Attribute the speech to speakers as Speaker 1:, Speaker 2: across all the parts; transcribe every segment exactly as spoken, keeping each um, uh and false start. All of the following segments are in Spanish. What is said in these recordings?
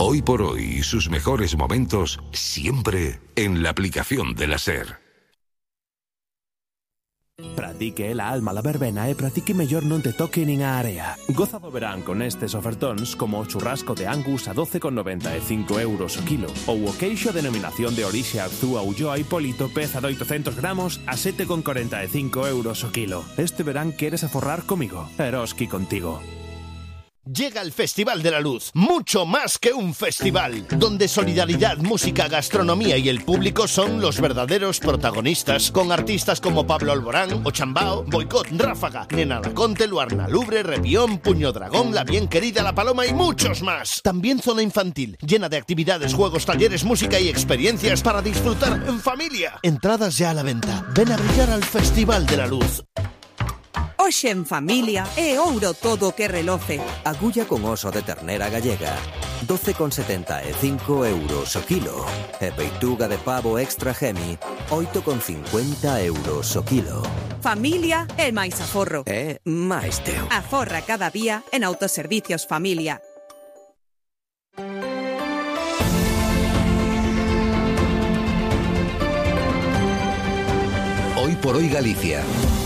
Speaker 1: Hoy por hoy, sus mejores momentos siempre en la aplicación de la SER.
Speaker 2: Practique la alma la verbena e practique mellor non te toque nin a area. Goza do verán con estes ofertóns como o churrasco de Angus a doce con noventa e cinco euros o kilo ou o queixo de denominación de orixe Arzúa Ulloa Hipólito peza de oitocentos gramos a sete con cuarenta e cinco euros o kilo. Este verán queres aforrar comigo. Eroski contigo.
Speaker 3: Llega el Festival de la Luz, mucho más que un festival, donde solidaridad, música, gastronomía y el público son los verdaderos protagonistas, con artistas como Pablo Alborán, Ochambao, Boicot, Ráfaga, Nena Laconte, Luarna Lubre, Repión, Puño Dragón, La Bien Querida, La Paloma y muchos más. También zona infantil, llena de actividades, juegos, talleres, música y experiencias para disfrutar en familia. Entradas ya a la venta. Ven a brillar al Festival de la Luz.
Speaker 4: Hoxe en familia é ouro todo que reloce.
Speaker 5: Agulla con oso de ternera gallega, doce con setenta e cinco euros o kilo. E peituga de pavo extra Gemi, oito con cincuenta euros o kilo.
Speaker 4: Familia é máis aforro.
Speaker 5: É máis teu.
Speaker 4: Aforra cada día en Autoservicios Familia.
Speaker 1: Hoy por hoy Galicia.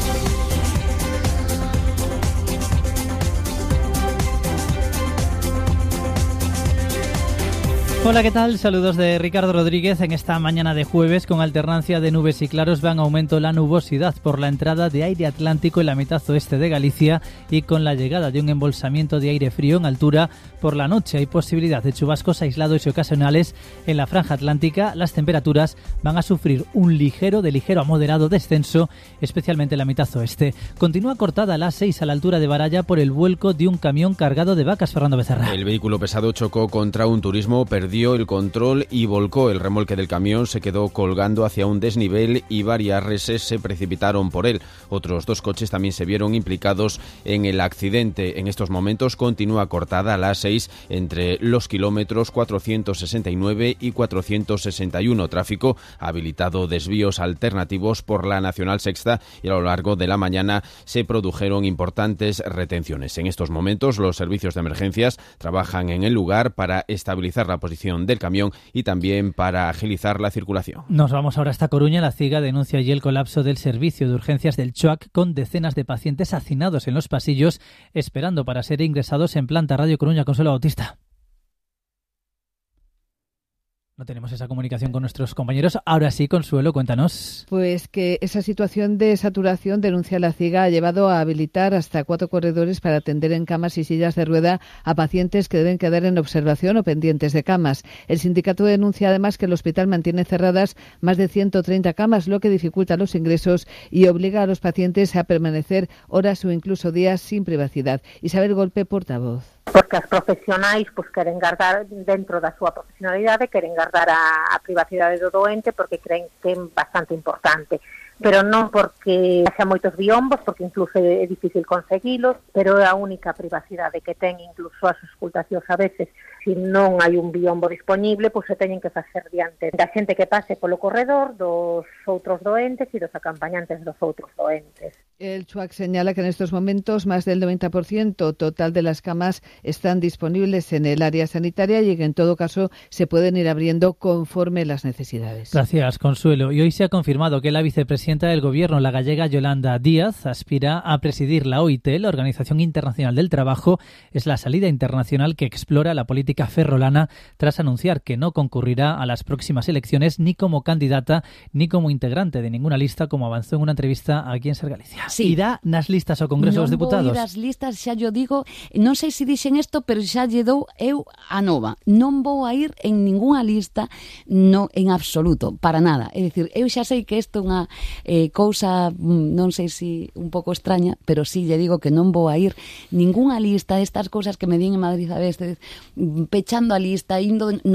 Speaker 6: Hola, ¿qué tal? Saludos de Ricardo Rodríguez en esta mañana de jueves. Con alternancia de nubes y claros va en aumento la nubosidad por la entrada de aire atlántico en la mitad oeste de Galicia y con la llegada de un embolsamiento de aire frío en altura. Por la noche hay posibilidad de chubascos aislados y ocasionales en la franja atlántica. Las temperaturas van a sufrir un ligero, de ligero a moderado descenso, especialmente en la mitad oeste. Continúa cortada la A seis a la altura de Baralla por el vuelco de un camión cargado de vacas. Fernando Becerra.
Speaker 7: El vehículo pesado chocó contra un turismo, perdió dio el control y volcó. El remolque del camión se quedó colgando hacia un desnivel y varias reses se precipitaron por él. Otros dos coches también se vieron implicados en el accidente. En estos momentos continúa cortada la A seis entre los kilómetros cuatrocientos sesenta y nueve y cuatrocientos sesenta y uno. Tráfico ha habilitado desvíos alternativos por la Nacional Sexta y a lo largo de la mañana se produjeron importantes retenciones. En estos momentos los servicios de emergencias trabajan en el lugar para estabilizar la posición del camión y también para agilizar la circulación.
Speaker 6: Nos vamos ahora hasta Coruña. La CIGA denuncia allí el colapso del servicio de urgencias del CHOAC con decenas de pacientes hacinados en los pasillos esperando para ser ingresados en planta. Radio Coruña, Consuelo Bautista. No tenemos esa comunicación con nuestros compañeros. Ahora sí, Consuelo, cuéntanos.
Speaker 8: Pues que esa situación de saturación, denuncia la CIGA, ha llevado a habilitar hasta cuatro corredores para atender en camas y sillas de rueda a pacientes que deben quedar en observación o pendientes de camas. El sindicato denuncia además que el hospital mantiene cerradas más de ciento treinta camas, lo que dificulta los ingresos y obliga a los pacientes a permanecer horas o incluso días sin privacidad. Isabel Golpe, portavoz.
Speaker 9: Porque as profesionais pois, queren guardar dentro da súa profesionalidade, queren guardar a, a privacidade do doente porque creen que é bastante importante. Pero non porque xa moitos biombos, porque incluso é difícil conseguilos, pero é a única privacidade que ten incluso as auscultacións a veces. Se non hai un biombo disponible, pois se teñen que facer diante da xente que pase polo corredor, dos outros doentes e dos acompañantes dos outros doentes.
Speaker 8: El CHOAC señala que en estos momentos más del noventa por ciento total de las camas están disponibles en el área sanitaria y que en todo caso se pueden ir abriendo conforme las necesidades.
Speaker 6: Gracias, Consuelo. Y hoy se ha confirmado que la vicepresidenta del Gobierno, la gallega Yolanda Díaz, aspira a presidir la O I T, la Organización Internacional del Trabajo. Es la salida internacional que explora la política ferrolana tras anunciar que no concurrirá a las próximas elecciones ni como candidata ni como integrante de ninguna lista, como avanzó en una entrevista aquí en Ser Galicia.
Speaker 10: Sí.
Speaker 6: Irá nas listas ao Congreso dos Deputados.
Speaker 10: Non vou ir ás listas, xa yo digo, non sei se dixen isto, pero xa lle dou eu a nova. Non vou a ir en ningunha lista, no, en absoluto, para nada. É dicir, eu xa sei que isto é unha eh, cousa, non sei se un pouco extraña, pero sí lle digo que non vou a ir ningunha lista, estas cousas que me din en Madrid a veces, pechando a lista, indo... De... No.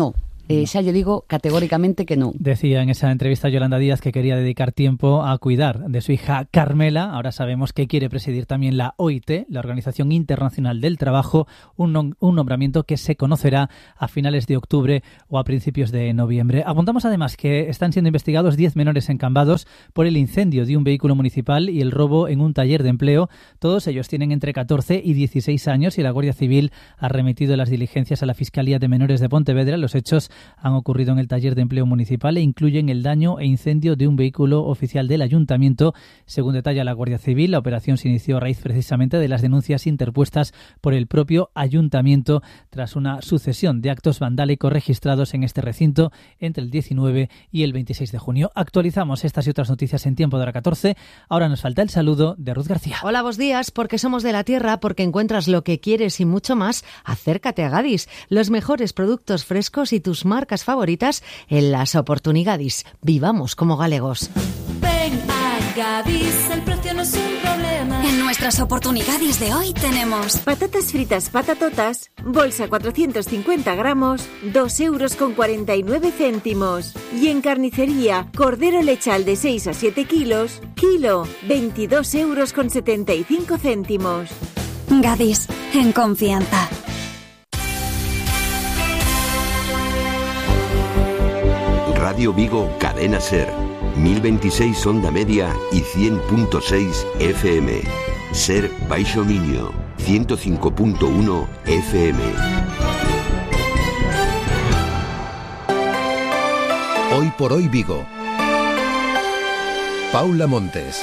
Speaker 10: Eh, xa lle digo categóricamente que non.
Speaker 6: Decía en esa entrevista Yolanda Díaz que quería dedicar tiempo a cuidar de su hija Carmela. Ahora sabemos que quiere presidir también la O I T, la Organización Internacional del Trabajo, un, nom- un nombramiento que se conocerá a finales de octubre o a principios de noviembre. Apuntamos además que están siendo investigados diez menores en Cambados por el incendio de un vehículo municipal y el robo en un taller de empleo. Todos ellos tienen entre catorce y dieciséis años y la Guardia Civil ha remitido las diligencias a la Fiscalía de Menores de Pontevedra. Los hechos han ocurrido en el taller de empleo municipal e incluyen el daño e incendio de un vehículo oficial del ayuntamiento. Según detalla la Guardia Civil, la operación se inició a raíz precisamente de las denuncias interpuestas por el propio ayuntamiento tras una sucesión de actos vandálicos registrados en este recinto entre el diecinueve y el veintiséis de junio. Actualizamos estas y otras noticias en tiempo de hora catorce. Ahora nos falta el saludo de Ruth García.
Speaker 11: Hola, buenos días, porque somos de la tierra, porque encuentras lo que quieres y mucho más. Acércate a Gadis, los mejores productos frescos y tus marcas favoritas en las oportunidades. Vivamos como galegos.
Speaker 12: Ven a Gadis, el precio no es un problema.
Speaker 13: En nuestras oportunidades de hoy tenemos
Speaker 14: patatas fritas patatotas, bolsa cuatrocientos cincuenta gramos, dos euros con cuarenta y nueve céntimos. Y en carnicería, cordero lechal de seis a siete kilos, kilo, veintidós euros con setenta y cinco céntimos.
Speaker 13: Gadis, en confianza.
Speaker 15: Radio Vigo, Cadena Ser, mil veintiséis onda media y cien punto seis F M. Ser Baixo Miño, ciento cinco punto uno F M.
Speaker 16: Hoy por hoy Vigo. Paula Montes.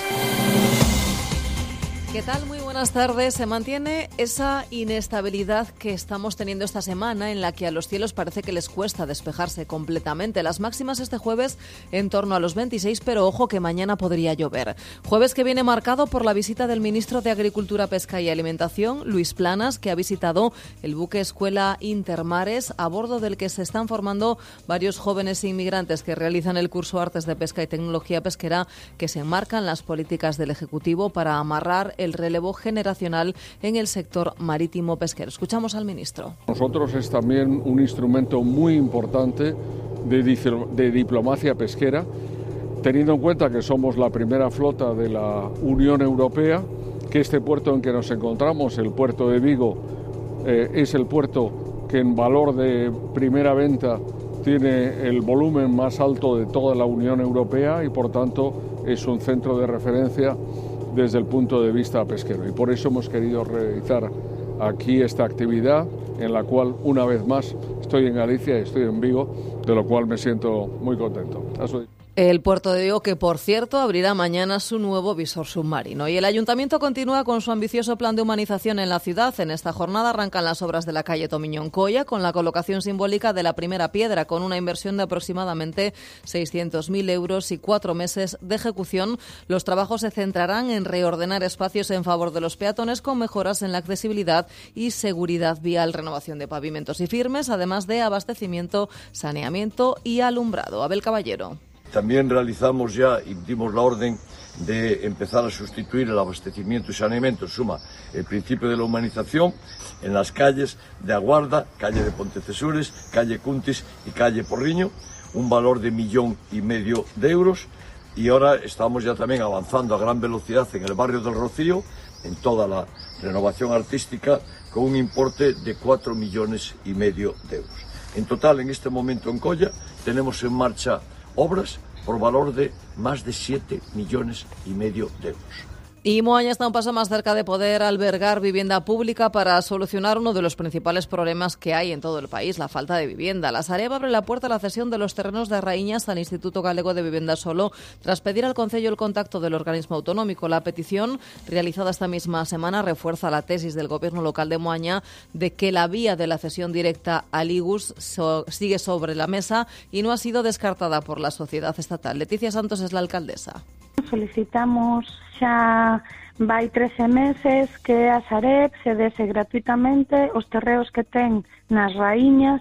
Speaker 17: ¿Qué tal? Muy buenas tardes. Se mantiene esa inestabilidad que estamos teniendo esta semana en la que a los cielos parece que les cuesta despejarse completamente. Las máximas este jueves en torno a los veintiséis, pero ojo que mañana podría llover. Jueves que viene marcado por la visita del ministro de Agricultura, Pesca y Alimentación, Luis Planas, que ha visitado el buque escuela Intermares, a bordo del que se están formando varios jóvenes inmigrantes que realizan el curso Artes de Pesca y Tecnología Pesquera, que se enmarcan las políticas del Ejecutivo para amarrar el relevo generacional en el sector marítimo pesquero. Escuchamos al ministro.
Speaker 18: Nosotros es también un instrumento muy importante de, de diplomacia pesquera, teniendo en cuenta que somos la primera flota de la Unión Europea, que este puerto en que nos encontramos, el puerto de Vigo, eh, es el puerto que en valor de primera venta tiene el volumen más alto de toda la Unión Europea y por tanto es un centro de referencia desde el punto de vista pesquero. Y por eso hemos querido realizar aquí esta actividad en la cual una vez más estoy en Galicia y estoy en Vigo, de lo cual me siento muy contento. Eso...
Speaker 17: El puerto de Vigo, que por cierto abrirá mañana su nuevo visor submarino. Y el ayuntamiento continúa con su ambicioso plan de humanización en la ciudad. En esta jornada arrancan las obras de la calle Tomiñón Colla con la colocación simbólica de la primera piedra, con una inversión de aproximadamente seiscientos mil euros y cuatro meses de ejecución. Los trabajos se centrarán en reordenar espacios en favor de los peatones con mejoras en la accesibilidad y seguridad vial, renovación de pavimentos y firmes, además de abastecimiento, saneamiento y alumbrado. Abel Caballero.
Speaker 19: También realizamos ya y dimos la orden de empezar a sustituir el abastecimiento y saneamiento, en suma, el principio de la humanización en las calles de Aguarda, calle de Pontecesures, calle Cuntis y calle Porriño, un valor de millón y medio de euros, y ahora estamos ya también avanzando a gran velocidad en el barrio del Rocío, en toda la renovación artística, con un importe de cuatro millones y medio de euros. En total, en este momento en Colla, tenemos en marcha obras por valor de más de siete millones y medio de euros.
Speaker 17: Y Moaña está un paso más cerca de poder albergar vivienda pública para solucionar uno de los principales problemas que hay en todo el país, la falta de vivienda. La Sareb abre la puerta a la cesión de los terrenos de Raíñas al Instituto Galego de Vivienda Solo, tras pedir al Concello el contacto del organismo autonómico. La petición, realizada esta misma semana, refuerza la tesis del Gobierno local de Moaña de que la vía de la cesión directa al I G U S so, sigue sobre la mesa y no ha sido descartada por la sociedad estatal. Leticia Santos es la alcaldesa.
Speaker 20: Solicitamos xa vai trece meses que a Sareb se dese gratuitamente os terreos que ten nas Raíñas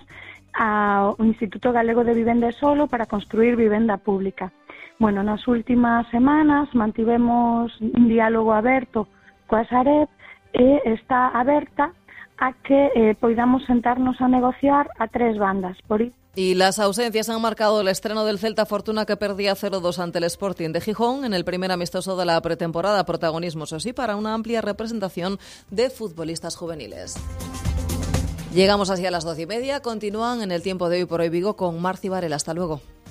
Speaker 20: ao Instituto Galego de Vivenda Solo para construir vivenda pública. Bueno, nas últimas semanas mantivemos un diálogo aberto coa Sareb e está aberta a que eh, poidamos sentarnos a negociar a tres bandas. Por iso
Speaker 17: Y las ausencias han marcado el estreno del Celta Fortuna, que perdía cero dos ante el Sporting de Gijón en el primer amistoso de la pretemporada. Protagonismo, eso sí, para una amplia representación de futbolistas juveniles. Llegamos así a las doce y media. Continúan en el tiempo de Hoy por Hoy Vigo con Marci Varela. Hasta luego.